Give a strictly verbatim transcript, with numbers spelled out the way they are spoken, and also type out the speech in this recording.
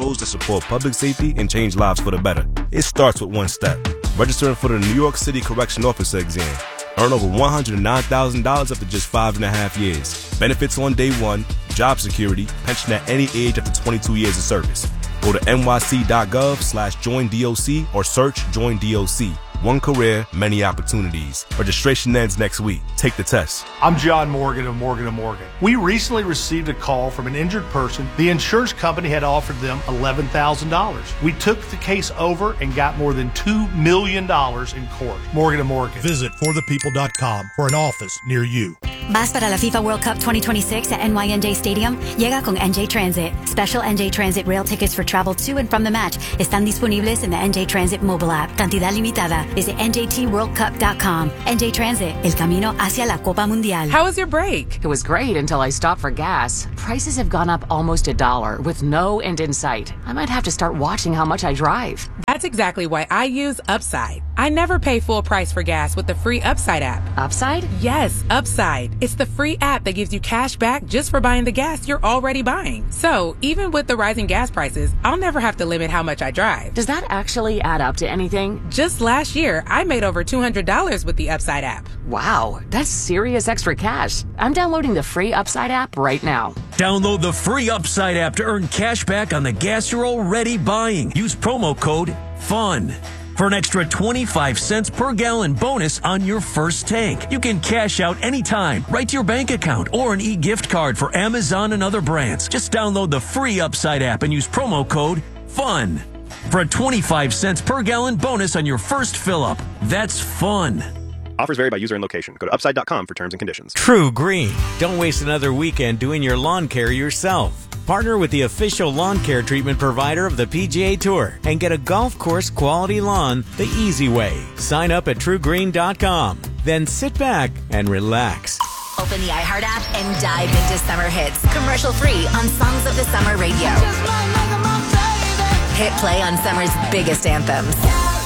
pros that support public safety and change lives for the better. It starts with one step. Registering for the New York City Correction Officer exam. Earn over one hundred nine thousand dollars after just five and a half years. Benefits on day one, job security, pension at any age after twenty-two years of service. Go to nyc.gov slash join DOC or search Join D O C. One career, many opportunities. Registration ends next week. Take the test. I'm John Morgan of Morgan and Morgan. We recently received a call from an injured person. The insurance company had offered them eleven thousand dollars. We took the case over and got more than two million dollars in court. Morgan and Morgan. Visit for the people dot com for an office near you. ¿Vas para la FIFA World Cup twenty twenty-six at N Y N J Stadium? Llega con N J Transit. Special N J Transit rail tickets for travel to and from the match están disponibles in the N J Transit mobile app. Cantidad limitada. Visit N J T world cup dot com. N J Transit, el camino hacia la Copa Mundial. How was your break? It was great until I stopped for gas. Prices have gone up almost a dollar with no end in sight. I might have to start watching how much I drive. That's exactly why I use Upside. I never pay full price for gas with the free Upside app. Upside? Yes, Upside. It's the free app that gives you cash back just for buying the gas you're already buying. So, even with the rising gas prices, I'll never have to limit how much I drive. Does that actually add up to anything? Just last year, I made over two hundred dollars with the Upside app. Wow, that's serious extra cash. I'm downloading the free Upside app right now. Download the free Upside app to earn cash back on the gas you're already buying. Use promo code FUN for an extra twenty-five cents per gallon bonus on your first tank. You can cash out anytime, right to your bank account, or an e-gift card for Amazon and other brands. Just download the free Upside app and use promo code FUN for a twenty-five cents per gallon bonus on your first fill-up. That's fun. Offers vary by user and location. Go to upside dot com for terms and conditions. True Green. Don't waste another weekend doing your lawn care yourself. Partner with the official lawn care treatment provider of the P G A Tour and get a golf course quality lawn the easy way. Sign up at true green dot com. Then sit back and relax. Open the iHeart app and dive into summer hits. Commercial free on Songs of the Summer Radio. Hit play on summer's biggest anthems.